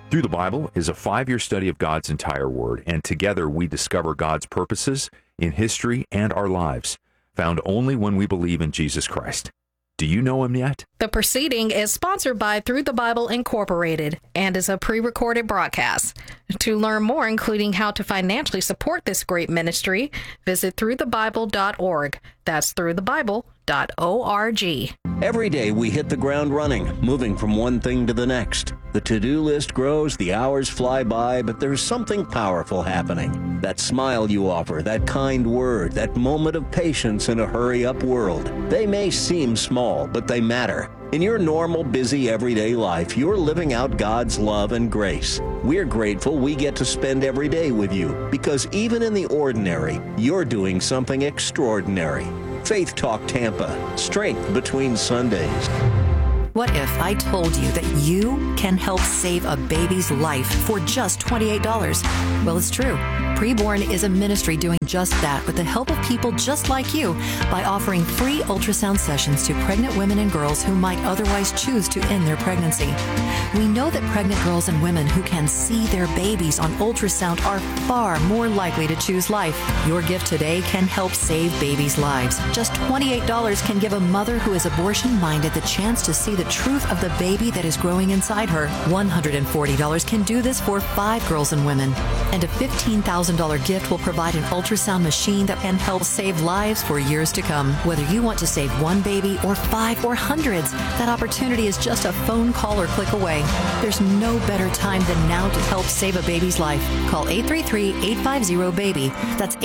Through the Bible is a 5-year study of God's entire Word, and together we discover God's purposes in history and our lives, found only when we believe in Jesus Christ. Do you know Him yet? The proceeding is sponsored by Through the Bible Incorporated and is a pre-recorded broadcast. To learn more, including how to financially support this great ministry, visit throughthebible.org. That's throughthebible.org. Every day we hit the ground running, moving from one thing to the next. The to-do list grows, the hours fly by, but there's something powerful happening. That smile you offer, that kind word, that moment of patience in a hurry-up world. They may seem small, but they matter. In your normal, busy, everyday life, you're living out God's love and grace. We're grateful we get to spend every day with you, because even in the ordinary, you're doing something extraordinary. Faith Talk Tampa, strength between Sundays. What if I told you that you can help save a baby's life for just $28? Well, it's true. Preborn is a ministry doing just that with the help of people just like you by offering free ultrasound sessions to pregnant women and girls who might otherwise choose to end their pregnancy. We know that pregnant girls and women who can see their babies on ultrasound are far more likely to choose life. Your gift today can help save babies' lives. Just $28 can give a mother who is abortion-minded the chance to see the truth of the baby that is growing inside her. $140 can do this for 5 girls and women. And a $15,000 gift will provide an ultrasound machine that can help save lives for years to come. Whether you want to save one baby or 5 or hundreds, that opportunity is just a phone call or click away. There's no better time than now to help save a baby's life. Call 833-850-BABY. That's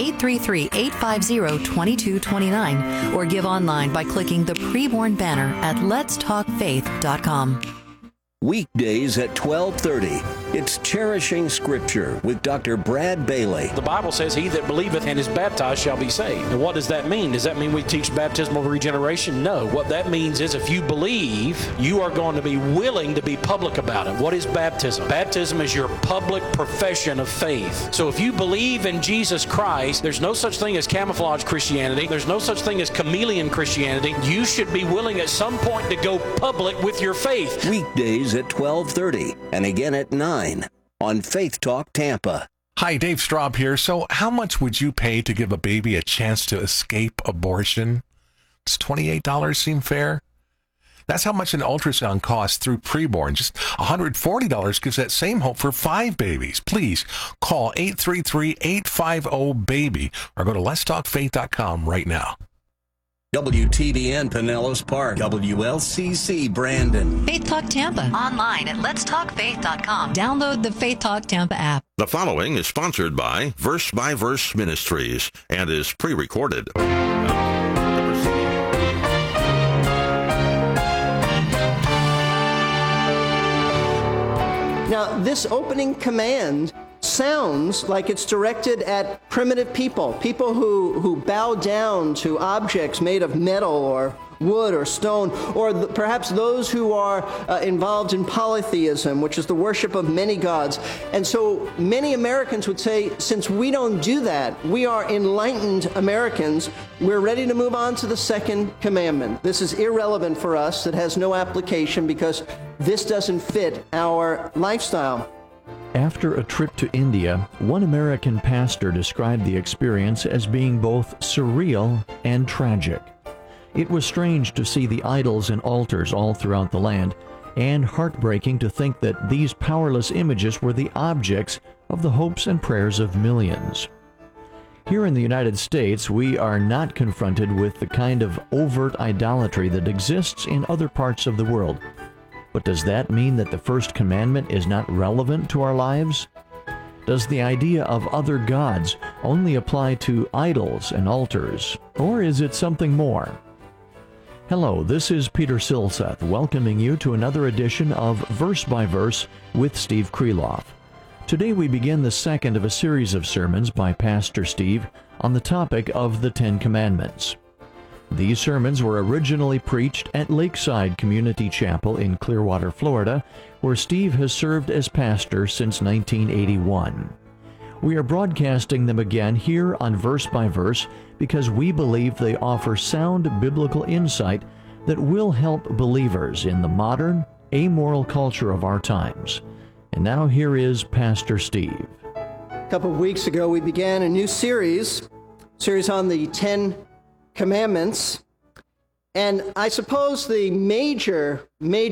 833-850-2229. Or give online by clicking the Preborn banner at letstalkfaith.com. Weekdays at 12:30. It's Cherishing Scripture with Dr. Brad Bailey. The Bible says, "He that believeth and is baptized shall be saved." And what does that mean? Does that mean we teach baptismal regeneration? No. What that means is if you believe, you are going to be willing to be public about it. What is baptism? Baptism is your public profession of faith. So if you believe in Jesus Christ, there's no such thing as camouflage Christianity. There's no such thing as chameleon Christianity. You should be willing at some point to go public with your faith. Weekdays at 12:30 and again at 9 on Faith Talk Tampa. Hi, Dave Straub here. So how much would you pay to give a baby a chance to escape abortion? Does $28 seem fair? That's how much an ultrasound costs through Preborn. Just $140 gives that same hope for 5 babies. Please call 833-850-BABY or go to letstalkfaith.com right now. WTVN Pinellas Park, WLCC Brandon. Faith Talk Tampa. Online at letstalkfaith.com. Download the Faith Talk Tampa app. The following is sponsored by Verse by Verse Ministries and is pre-recorded. Now, this opening command sounds like it's directed at primitive people who bow down to objects made of metal or wood or stone, or perhaps those who are involved in polytheism, which is the worship of many gods. And so many Americans would say, since we don't do that, we are enlightened Americans, we're ready to move on to the second commandment. This is irrelevant for us. It has no application because this doesn't fit our lifestyle. After a trip to India, one American pastor described the experience as being both surreal and tragic. It was strange to see the idols and altars all throughout the land, and heartbreaking to think that these powerless images were the objects of the hopes and prayers of millions. Here in the United States, we are not confronted with the kind of overt idolatry that exists in other parts of the world. But does that mean that the first commandment is not relevant to our lives? Does the idea of other gods only apply to idols and altars, or is it something more? Hello, this is Peter Silseth welcoming you to another edition of Verse by Verse with Steve Kreloff. Today we begin the second of a series of sermons by Pastor Steve on the topic of the Ten Commandments. These sermons were originally preached at Lakeside Community Chapel in Clearwater, Florida, where Steve has served as pastor since 1981. We are broadcasting them again here on Verse by Verse because we believe they offer sound biblical insight that will help believers in the modern, amoral culture of our times. And now here is Pastor Steve. A couple of weeks ago, we began a new series on the Ten Commandments. And I suppose the major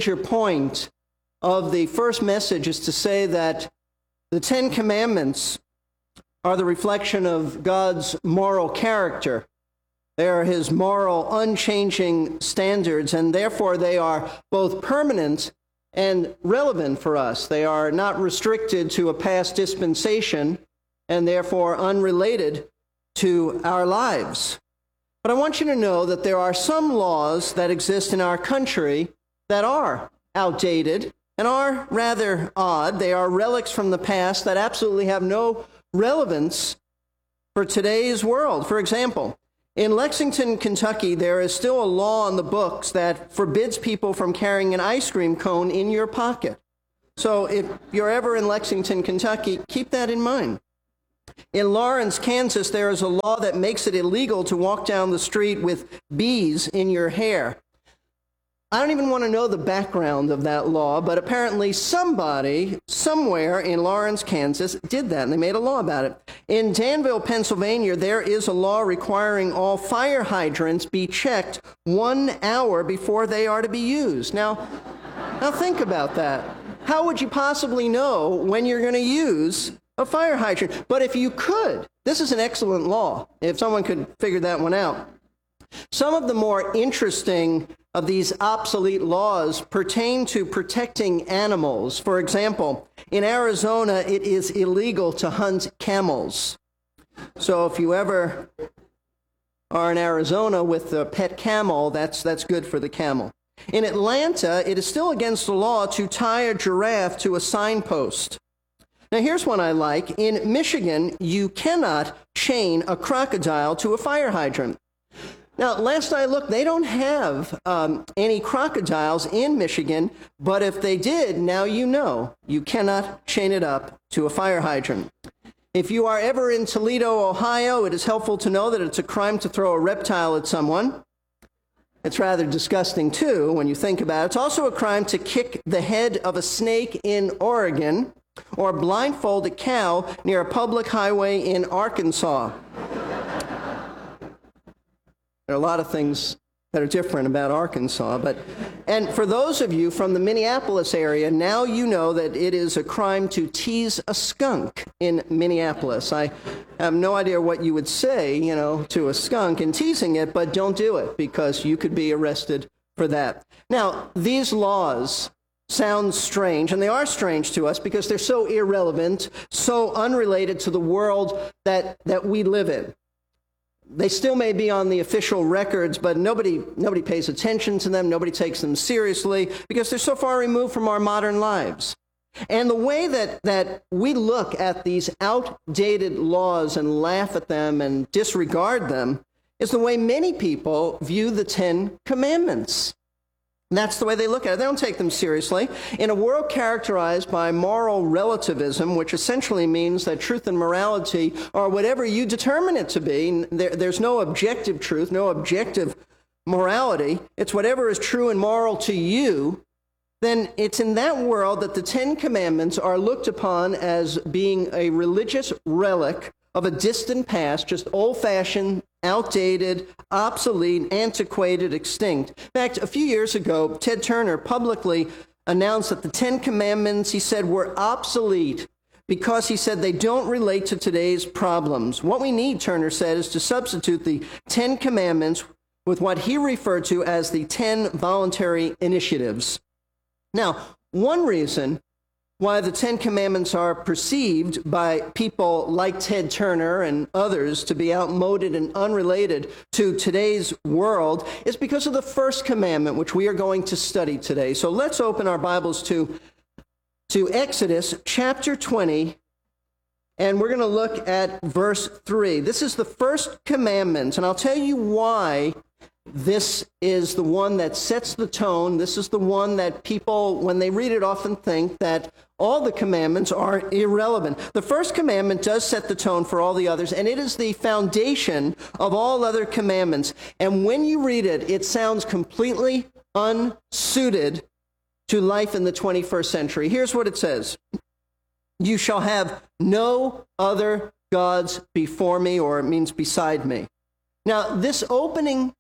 point of the first message is to say that the Ten Commandments are the reflection of God's moral character. They are his moral, unchanging standards, and therefore they are both permanent and relevant for us. They are not restricted to a past dispensation and therefore unrelated to our lives. But I want you to know that there are some laws that exist in our country that are outdated and are rather odd. They are relics from the past that absolutely have no relevance for today's world. For example, in Lexington, Kentucky, there is still a law on the books that forbids people from carrying an ice cream cone in your pocket. So if you're ever in Lexington, Kentucky, keep that in mind. In Lawrence, Kansas, there is a law that makes it illegal to walk down the street with bees in your hair. I don't even want to know the background of that law, but apparently somebody, somewhere in Lawrence, Kansas, did that, and they made a law about it. In Danville, Pennsylvania, there is a law requiring all fire hydrants be checked 1 hour before they are to be used. Now think about that. How would you possibly know when you're going to use a fire hydrant? But if you could, this is an excellent law, if someone could figure that one out. Some of the more interesting of these obsolete laws pertain to protecting animals. For example, in Arizona, it is illegal to hunt camels. So if you ever are in Arizona with a pet camel, that's good for the camel. In Atlanta, it is still against the law to tie a giraffe to a signpost. Now, here's one I like. In Michigan, you cannot chain a crocodile to a fire hydrant. Now, last I looked, they don't have any crocodiles in Michigan, but if they did, now you know, you cannot chain it up to a fire hydrant. If you are ever in Toledo, Ohio, it is helpful to know that it's a crime to throw a reptile at someone. It's rather disgusting, too, when you think about it. It's also a crime to kick the head of a snake in Oregon or blindfold a cow near a public highway in Arkansas. There are a lot of things that are different about Arkansas, and for those of you from the Minneapolis area, now you know that it is a crime to tease a skunk in Minneapolis. I have no idea what you would say, to a skunk in teasing it, but don't do it because you could be arrested for that. Now, these laws sound strange, and they are strange to us because they're so irrelevant, so unrelated to the world that we live in. They still may be on the official records, but nobody pays attention to them. Nobody takes them seriously because they're so far removed from our modern lives. And the way that we look at these outdated laws and laugh at them and disregard them is the way many people view the Ten Commandments. That's the way they look at it. They don't take them seriously. In a world characterized by moral relativism, which essentially means that truth and morality are whatever you determine it to be, there's no objective truth, no objective morality. It's whatever is true and moral to you. Then it's in that world that the Ten Commandments are looked upon as being a religious relic of a distant past, just old-fashioned, outdated, obsolete, antiquated, extinct. In fact, a few years ago, Ted Turner publicly announced that the Ten Commandments, he said, were obsolete because he said they don't relate to today's problems. What we need, Turner said, is to substitute the Ten Commandments with what he referred to as the 10 voluntary initiatives. Now, one reason why the Ten Commandments are perceived by people like Ted Turner and others to be outmoded and unrelated to today's world is because of the first commandment, which we are going to study today. So let's open our Bibles to Exodus chapter 20, and we're going to look at verse 3. This is the first commandment, and I'll tell you why this is the one that sets the tone. This is the one that people, when they read it, often think that all the commandments are irrelevant. The first commandment does set the tone for all the others, and it is the foundation of all other commandments. And when you read it, it sounds completely unsuited to life in the 21st century. Here's what it says. You shall have no other gods before me, or it means beside me. Now, this opening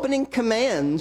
command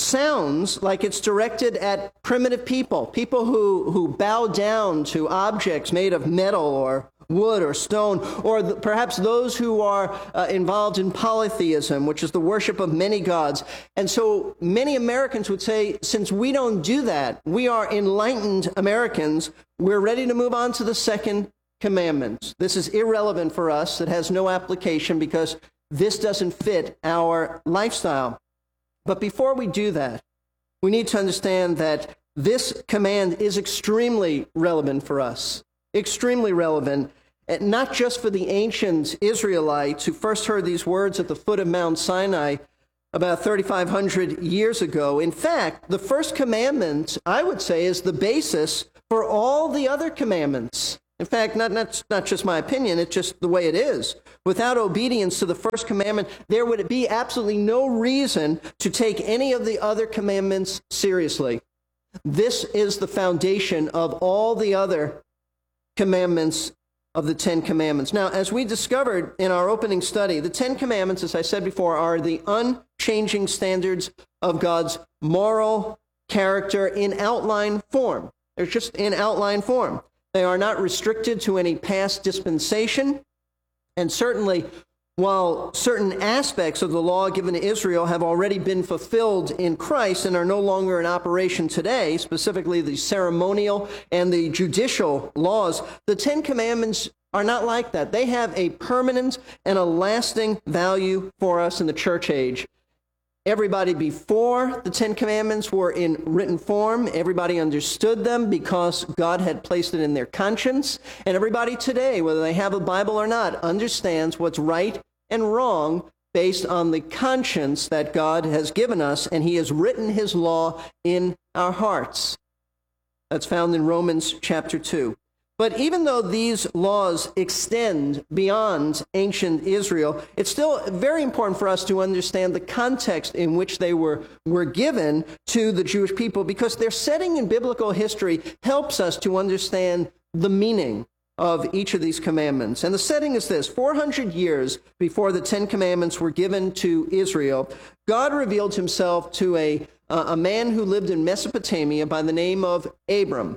sounds like it's directed at primitive people who bow down to objects made of metal or wood or stone, or perhaps those who are involved in polytheism, which is the worship of many gods. And so many Americans would say, since we don't do that, we are enlightened Americans, we're ready to move on to the second commandment. This is irrelevant for us. It has no application because this doesn't fit our lifestyle. But before we do that, we need to understand that this command is extremely relevant for us. Extremely relevant, not just for the ancient Israelites who first heard these words at the foot of Mount Sinai about 3,500 years ago. In fact, the first commandment, I would say, is the basis for all the other commandments. In fact, not just my opinion, it's just the way it is. Without obedience to the first commandment, there would be absolutely no reason to take any of the other commandments seriously. This is the foundation of all the other commandments of the Ten Commandments. Now, as we discovered in our opening study, the Ten Commandments, as I said before, are the unchanging standards of God's moral character in outline form. They're just in outline form. They are not restricted to any past dispensation. And certainly, while certain aspects of the law given to Israel have already been fulfilled in Christ and are no longer in operation today, specifically the ceremonial and the judicial laws, the Ten Commandments are not like that. They have a permanent and a lasting value for us in the church age. Everybody before the Ten Commandments were in written form. Everybody understood them because God had placed it in their conscience. And everybody today, whether they have a Bible or not, understands what's right and wrong based on the conscience that God has given us, and he has written his law in our hearts. That's found in Romans chapter 2. But even though these laws extend beyond ancient Israel, it's still very important for us to understand the context in which they were given to the Jewish people, because their setting in biblical history helps us to understand the meaning of each of these commandments. And the setting is this: 400 years before the Ten Commandments were given to Israel, God revealed himself to a man who lived in Mesopotamia by the name of Abram.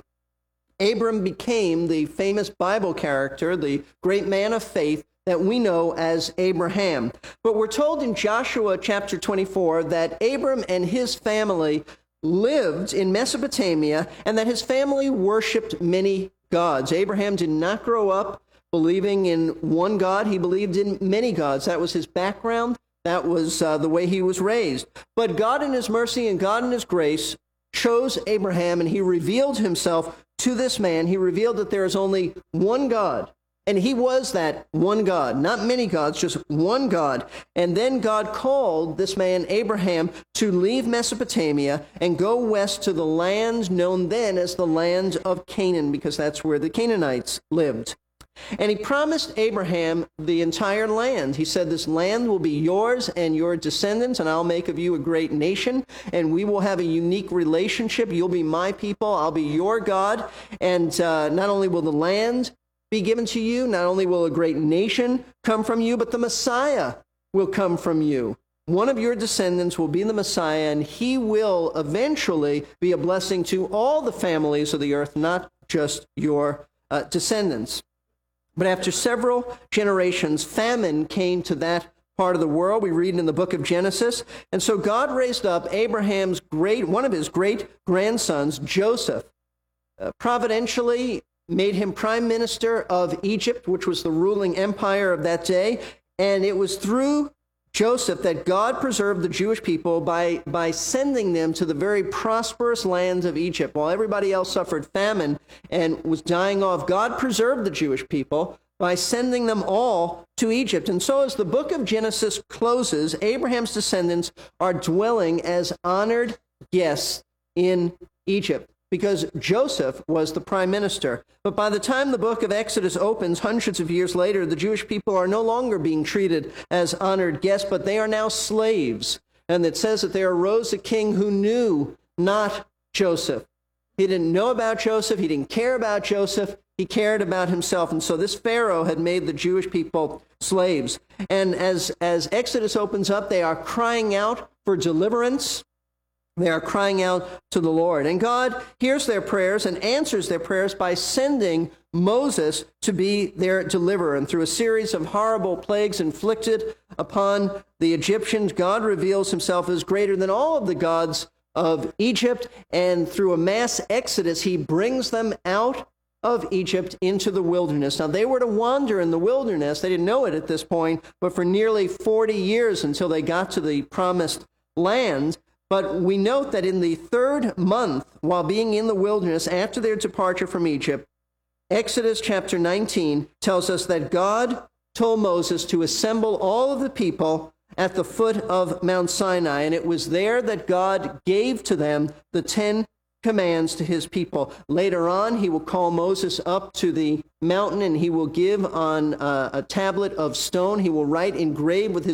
Abram became the famous Bible character, the great man of faith that we know as Abraham. But we're told in Joshua chapter 24 that Abram and his family lived in Mesopotamia and that his family worshiped many gods. Abraham did not grow up believing in one God. He believed in many gods. That was his background. That was the way he was raised. But God in his mercy and God in his grace chose Abraham, and he revealed himself to this man. He revealed that there is only one God, and he was that one God, not many gods, just one God. And then God called this man Abraham to leave Mesopotamia and go west to the land known then as the land of Canaan, because that's where the Canaanites lived. And he promised Abraham the entire land. He said, this land will be yours and your descendants, and I'll make of you a great nation, and we will have a unique relationship. You'll be my people, I'll be your God, and not only will the land be given to you, not only will a great nation come from you, but the Messiah will come from you. One of your descendants will be the Messiah, and he will eventually be a blessing to all the families of the earth, not just your descendants. But after several generations, famine came to that part of the world. We read in the book of Genesis. And so God raised up one of his great grandsons, Joseph, providentially made him prime minister of Egypt, which was the ruling empire of that day. And it was through Joseph that God preserved the Jewish people by sending them to the very prosperous land of Egypt. While everybody else suffered famine and was dying off, God preserved the Jewish people by sending them all to Egypt. And so as the book of Genesis closes, Abraham's descendants are dwelling as honored guests in Egypt, because Joseph was the prime minister. But by the time the book of Exodus opens, hundreds of years later, the Jewish people are no longer being treated as honored guests, but they are now slaves. And it says that there arose a king who knew not Joseph. He didn't know about Joseph. He didn't care about Joseph. He cared about himself. And so this Pharaoh had made the Jewish people slaves. And as Exodus opens up, they are crying out for deliverance. They are crying out to the Lord. And God hears their prayers and answers their prayers by sending Moses to be their deliverer. And through a series of horrible plagues inflicted upon the Egyptians, God reveals himself as greater than all of the gods of Egypt. And through a mass exodus, he brings them out of Egypt into the wilderness. Now, they were to wander in the wilderness. They didn't know it at this point, but for nearly 40 years until they got to the promised land. But we note that in the third month, while being in the wilderness after their departure from Egypt, Exodus chapter 19 tells us that God told Moses to assemble all of the people at the foot of Mount Sinai, and it was there that God gave to them the 10 commands to his people. Later on, he will call Moses up to the mountain, and he will give on a tablet of stone, he will write engraved with his